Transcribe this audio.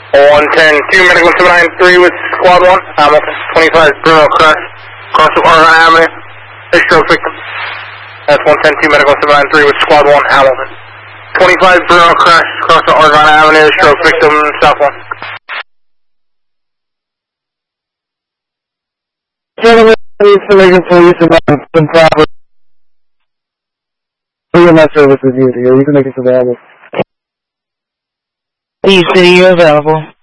110-2, Medical 793 with Squad 1, Hamilton, 25 Bruno Crash, across of Oregon Avenue, a stroke victim. That's 110-2, Medical 793 with Squad 1, Hamilton. 25 Bruno Crash, across of Oregon Avenue, stroke victim, South 1. Gentlemen, information police and some proper EMS services needed here. You can make us available. East City, you're available.